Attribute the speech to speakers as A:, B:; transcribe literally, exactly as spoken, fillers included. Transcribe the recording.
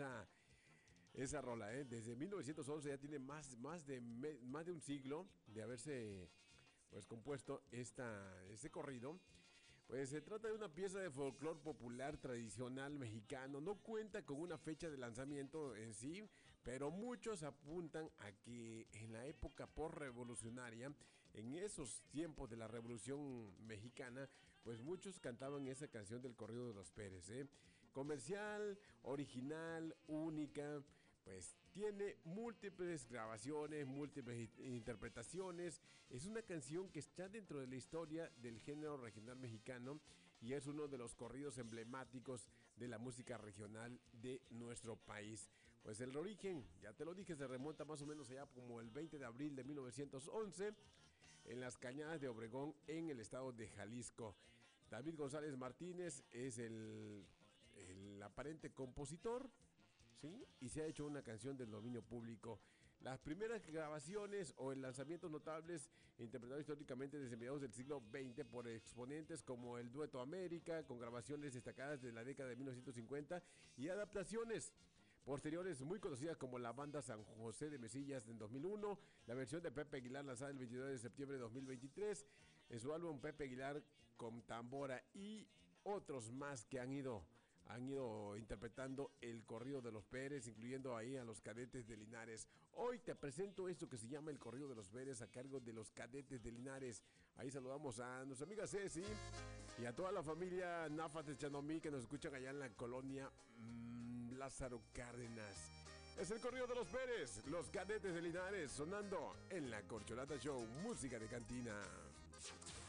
A: esa, esa rola, ¿eh? Desde mil novecientos once ya tiene más, más, de, más de un siglo de haberse pues compuesto esta, este corrido. Pues se trata de una pieza de folclore popular tradicional mexicano. No cuenta con una fecha de lanzamiento en sí, pero muchos apuntan a que en la época postrevolucionaria, en esos tiempos de la Revolución Mexicana, pues muchos cantaban esa canción del corrido de los Pérez, ¿eh? Comercial, original, única. Pues tiene múltiples grabaciones, múltiples interpretaciones. Es una canción que está dentro de la historia del género regional mexicano y es uno de los corridos emblemáticos de la música regional de nuestro país. Pues el origen, ya te lo dije, se remonta más o menos allá como el veinte de abril de mil novecientos once en las Cañadas de Obregón, en el estado de Jalisco. David González Martínez es el, el aparente compositor, ¿sí? Y se ha hecho una canción del dominio público. Las primeras grabaciones o el lanzamientos notables interpretados históricamente desde mediados del siglo veinte por exponentes como el Dueto América, con grabaciones destacadas de la década de mil novecientos cincuenta y adaptaciones posteriores muy conocidas como la banda San José de Mesillas en dos mil uno, la versión de Pepe Aguilar lanzada el veintidós de septiembre de dos mil veintitrés, en su álbum Pepe Aguilar con Tambora y otros más que han ido han ido interpretando el corrido de los Pérez, incluyendo ahí a los Cadetes de Linares. Hoy te presento esto que se llama el corrido de los Pérez a cargo de los Cadetes de Linares. Ahí saludamos a nuestra amiga Ceci y a toda la familia Náfat de Chanomí que nos escuchan allá en la colonia mmm, Lázaro Cárdenas. Es el corrido de los Pérez, los Cadetes de Linares, sonando en la Corcholata Show, música de cantina.